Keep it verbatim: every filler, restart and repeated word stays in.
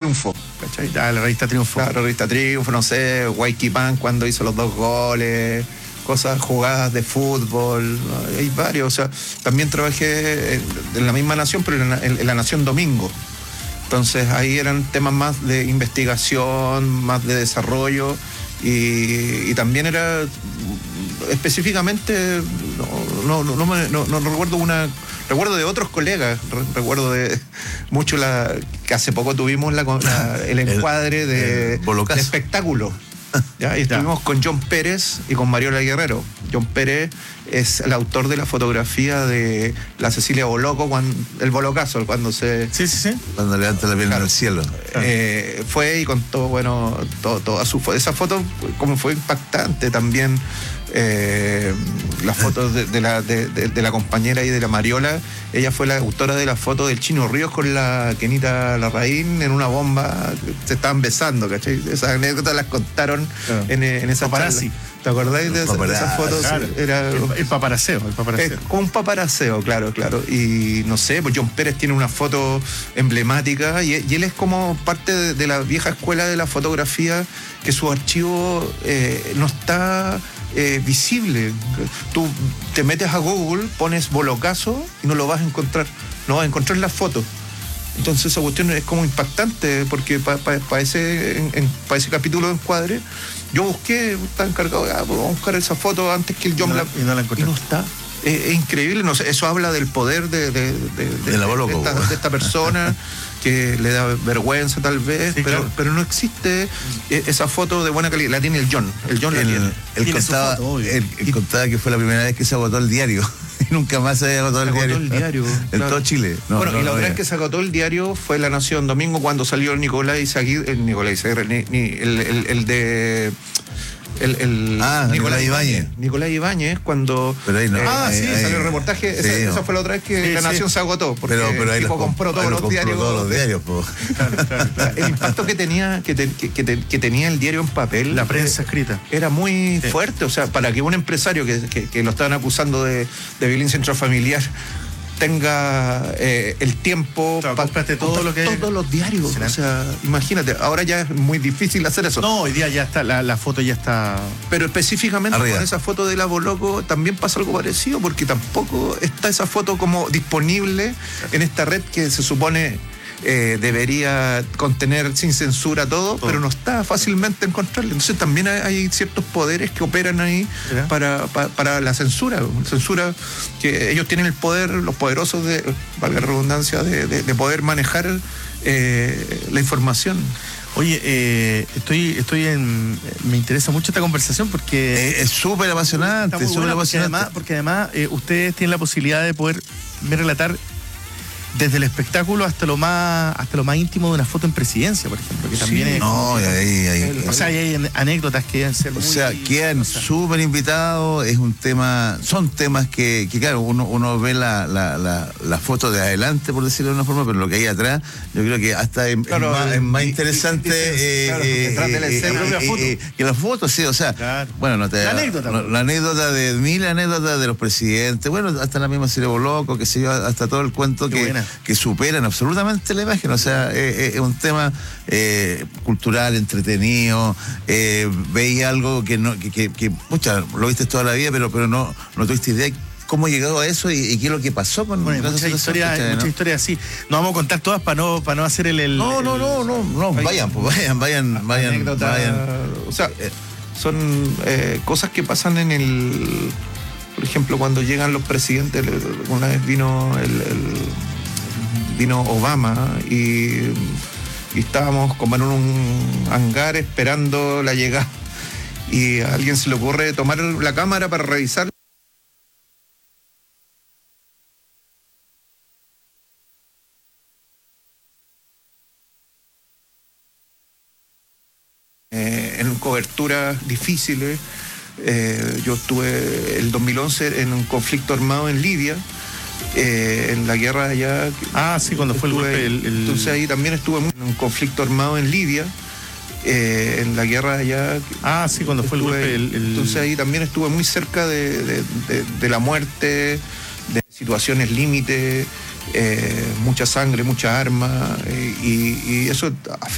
Triunfo, ¿cachai? Ah, la revista Triunfo. Claro, la revista Triunfo, no sé, Guayquipán cuando hizo los dos goles, cosas, jugadas de fútbol, ¿no? Hay varios, o sea, también trabajé en, en la misma Nación, pero en, en, en la Nación Domingo. Entonces ahí eran temas más de investigación, más de desarrollo, y, y también era específicamente, no, no, no, me, no, no recuerdo una, recuerdo de otros colegas, re, recuerdo de mucho la que hace poco tuvimos la, la, el encuadre el, de, el de espectáculo. ¿Ya? Y estuvimos ya. con John Pérez y con Mariola Guerrero. John Pérez es el autor de la fotografía de la Cecilia Boloco, cuando, el Bolocazo, cuando se... Sí, sí, sí. Cuando levanta la pierna claro, al cielo. Eh, fue y contó, bueno, todo, toda su foto. Esa foto como fue impactante también. Eh, las fotos de, de, la, de, de, de la compañera y de la Mariola. Ella fue la autora de la foto del Chino Ríos con la Kenita Larraín en una bomba. Se estaban besando, ¿cachai? Esas anécdotas las contaron claro. en, en esa paparazzi. ¿Te acordáis de, de esas fotos? Claro. Era el, el paparaceo, el paparaceo. Es como un paparaceo, claro, claro. Y no sé, pues John Pérez tiene una foto emblemática y, y él es como parte de, de la vieja escuela de la fotografía, que su archivo eh, no está eh, visible. Tú te metes a Google, pones Bolocazo y no lo vas a encontrar. No vas a encontrar las fotos. Entonces esa cuestión es como impactante, porque para pa, pa ese, pa ese capítulo de encuadre yo busqué, estaba encargado, ah, vamos a buscar esa foto antes que el John y no, la, y no la encontré. Y no está. Es, es increíble, no sé, eso habla del poder de, de, de, de, de, la de, esta, de esta persona que le da vergüenza tal vez, sí, pero, claro. pero no existe esa foto de buena calidad. La tiene el John, el John la el, tiene. Él, tiene contaba, foto, él, él contaba que fue la primera vez que se agotó el diario. Nunca más se había agotado el diario. el diario. En claro. todo Chile. No, bueno, no, y la no, otra no, vez que se agotó el diario fue La Nación Domingo, cuando salió Nicolás Izaguirre, el Nicolás Izaguirre, ni, ni, el, el, el de... El, el ah, Nicolás Ibáñez. Nicolás Ibáñez, cuando... Pero ahí no, eh, ah, ahí, sí, ahí, salió el reportaje. Sí, esa, no. esa fue la otra vez que sí, La Nación sí. se agotó. Porque pero, pero ahí el tipo los, compró todos ahí los compró diarios. Todos los diarios po. Claro, claro, claro. El impacto que tenía, que, te, que, que, te, que tenía el diario en papel. La prensa escrita. Era muy sí. fuerte. O sea, para que un empresario que, que, que lo estaban acusando de, de violencia intrafamiliar tenga eh, el tiempo para pa, todo lo que todos hay... los diarios. O sea, imagínate, ahora ya es muy difícil hacer eso. No, hoy día ya está, la, la foto ya está. Pero específicamente arriba. Con esa foto de la Boloco también pasa algo parecido, porque tampoco está esa foto como disponible en esta red que se supone eh, debería contener sin censura todo, todo, pero no está fácilmente encontrarle. Entonces también hay, hay ciertos poderes que operan ahí para, para, para la censura. Censura que ellos tienen el poder, los poderosos, de, valga la redundancia, de, de, de poder manejar eh, la información. Oye, eh, estoy, estoy en, me interesa mucho esta conversación porque eh, es súper apasionante, es súper apasionante. Porque además, porque además eh, ustedes tienen la posibilidad de poder relatar desde el espectáculo hasta lo más hasta lo más íntimo de una foto en presidencia, por ejemplo, que también sí, es... No, ahí, ahí, o sea, hay anécdotas que deben ser o muy... O sea, quedan súper invitados, es un tema... Son temas que, que claro, uno, uno ve la, la, la, la foto de adelante, por decirlo de una forma, pero lo que hay atrás, yo creo que hasta es, claro, es más, es más interesante eh, claro, eh, detrás de la escena, eh, foto. eh, que la foto, sí, o sea... Claro. Bueno, no te... La anécdota. No, la anécdota de mil anécdotas de los presidentes, bueno, hasta la misma Cecilia Boloco, que se yo, hasta todo el cuento que, que supera absolutamente la imagen, o sea, es eh, eh, un tema eh, cultural, entretenido, eh, veía algo que no, que, que, que mucha, lo viste toda la vida, pero, pero no, no tuviste idea cómo llegó a eso y, y qué es lo que pasó con bueno, muchas historias, ¿no? Muchas historias así. No vamos a contar todas para no, para no hacer el, el no, no, el, no, no, no, vayan, pues vayan, vayan, vayan, anécdota, vayan. O sea, eh, son eh, cosas que pasan en el, por ejemplo, cuando llegan los presidentes. Una vez vino el, el vino Obama y, y estábamos como en un hangar esperando la llegada y a alguien se le ocurre tomar la cámara para revisar eh, en coberturas difíciles. Eh, yo estuve el dos mil once en un conflicto armado en Libia. Eh, en la guerra allá. Ah, sí, cuando fue el golpe. El, el... Entonces ahí también estuve en un conflicto armado en Libia. Eh, en la guerra allá. Ah, sí, cuando estuve, fue el golpe. El, el... Entonces ahí también estuve muy cerca de, de, de, de la muerte, de situaciones límite, eh, mucha sangre, mucha arma, eh, y, y eso afecta.